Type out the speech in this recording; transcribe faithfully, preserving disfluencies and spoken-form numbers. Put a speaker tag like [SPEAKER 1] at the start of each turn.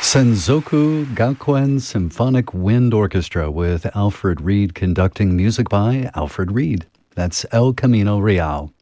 [SPEAKER 1] Senzoku Gakuen Symphonic Wind Orchestra with Alfred Reed conducting, music by Alfred Reed. That's El Camino Real.